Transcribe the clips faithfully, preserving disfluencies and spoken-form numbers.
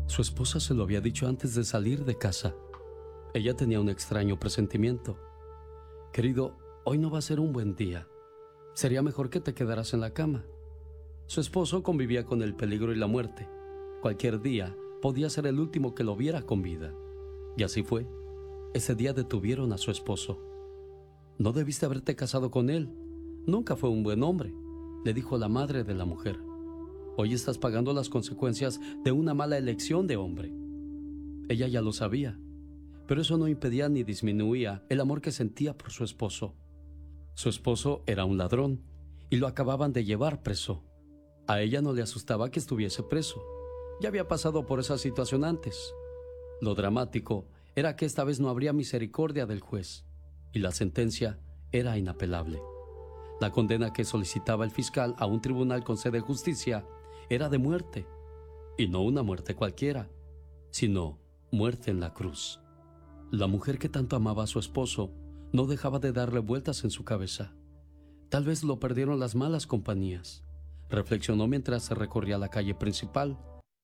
Su esposa se lo había dicho antes de salir de casa. Ella tenía un extraño presentimiento. Querido, hoy no va a ser un buen día. Sería mejor que te quedaras en la cama. Su esposo convivía con el peligro y la muerte. Cualquier día podía ser el último que lo viera con vida. Y así fue. Ese día detuvieron a su esposo. No debiste haberte casado con él. Nunca fue un buen hombre, le dijo la madre de la mujer. Hoy estás pagando las consecuencias de una mala elección de hombre. Ella ya lo sabía, pero eso no impedía ni disminuía el amor que sentía por su esposo. Su esposo era un ladrón y lo acababan de llevar preso. A ella no le asustaba que estuviese preso. Ya había pasado por esa situación antes. Lo dramático era que esta vez no habría misericordia del juez y la sentencia era inapelable. La condena que solicitaba el fiscal a un tribunal con sede de justicia era de muerte, y no una muerte cualquiera, sino muerte en la cruz. La mujer que tanto amaba a su esposo no dejaba de darle vueltas en su cabeza. Tal vez lo perdieron las malas compañías, reflexionó mientras se recorría la calle principal,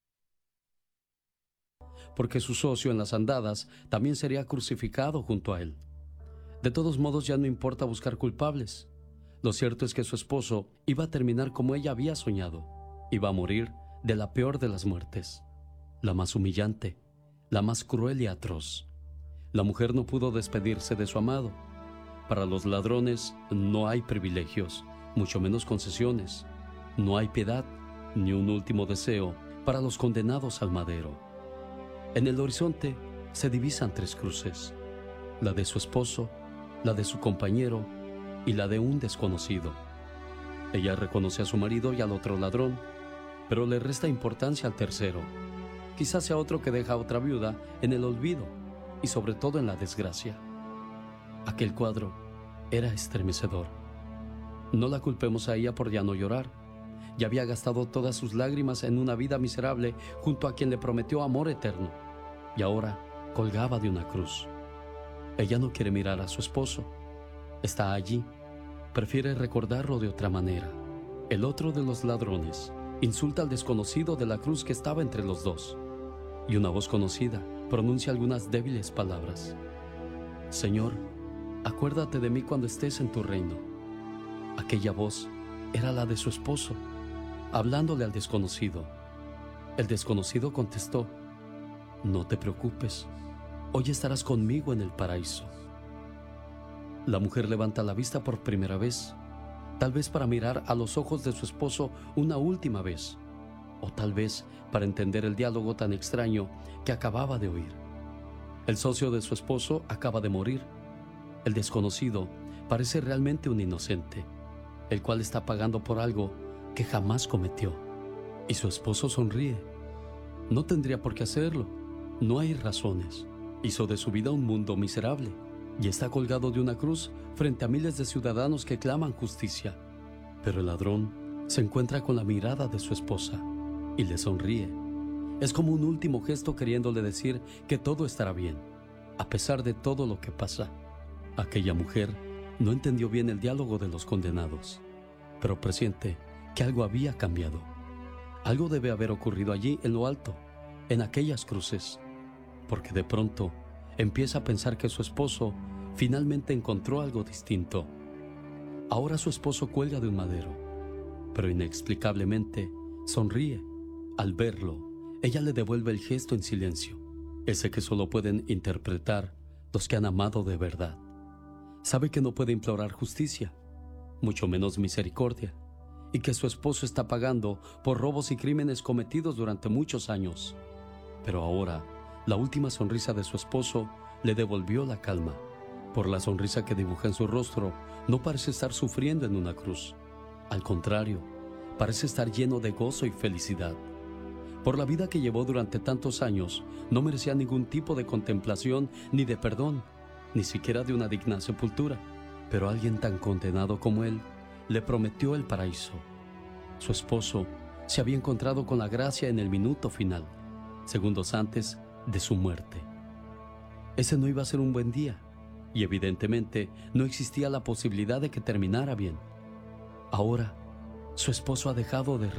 porque su socio en las andadas también sería crucificado junto a él. De todos modos, ya no importa buscar culpables. Lo cierto es que su esposo iba a terminar como ella había soñado. Iba a morir de la peor de las muertes, la más humillante, la más cruel y atroz. La mujer no pudo despedirse de su amado. Para los ladrones no hay privilegios, mucho menos concesiones. No hay piedad, ni un último deseo para los condenados al madero. En el horizonte se divisan tres cruces: la de su esposo, la de su compañero y la de un desconocido. Ella reconoce a su marido y al otro ladrón, pero le resta importancia al tercero. Quizás sea otro que deja a otra viuda en el olvido y sobre todo en la desgracia. Aquel cuadro era estremecedor. No la culpemos a ella por ya no llorar. Ya había gastado todas sus lágrimas en una vida miserable junto a quien le prometió amor eterno, y ahora colgaba de una cruz. Ella no quiere mirar a su esposo. Está allí. Prefiere recordarlo de otra manera. El otro de los ladrones insulta al desconocido de la cruz que estaba entre los dos, y una voz conocida pronuncia algunas débiles palabras. Señor, acuérdate de mí cuando estés en tu reino. Aquella voz era la de su esposo, hablándole al desconocido. El desconocido contestó: no te preocupes, hoy estarás conmigo en el paraíso. La mujer levanta la vista por primera vez, tal vez para mirar a los ojos de su esposo una última vez, o tal vez para entender el diálogo tan extraño que acababa de oír. El socio de su esposo acaba de morir. El desconocido parece realmente un inocente, el cual está pagando por algo que jamás cometió. Y su esposo sonríe. No tendría por qué hacerlo. No hay razones. Hizo de su vida un mundo miserable y está colgado de una cruz frente a miles de ciudadanos que claman justicia. Pero el ladrón se encuentra con la mirada de su esposa y le sonríe. Es como un último gesto queriéndole decir que todo estará bien, a pesar de todo lo que pasa. Aquella mujer no entendió bien el diálogo de los condenados, pero presiente que algo había cambiado. Algo debe haber ocurrido allí en lo alto, en aquellas cruces, porque de pronto empieza a pensar que su esposo finalmente encontró algo distinto. Ahora su esposo cuelga de un madero, pero inexplicablemente sonríe. Al verlo, ella le devuelve el gesto en silencio, ese que solo pueden interpretar los que han amado de verdad. Sabe que no puede implorar justicia, mucho menos misericordia, y que su esposo está pagando por robos y crímenes cometidos durante muchos años. Pero ahora, la última sonrisa de su esposo le devolvió la calma. Por la sonrisa que dibuja en su rostro, no parece estar sufriendo en una cruz. Al contrario, parece estar lleno de gozo y felicidad. Por la vida que llevó durante tantos años, no merecía ningún tipo de contemplación ni de perdón, ni siquiera de una digna sepultura. Pero alguien tan condenado como él le prometió el paraíso. Su esposo se había encontrado con la gracia en el minuto final, segundos antes de su muerte. Ese no iba a ser un buen día, y evidentemente no existía la posibilidad de que terminara bien. Ahora, su esposo ha dejado de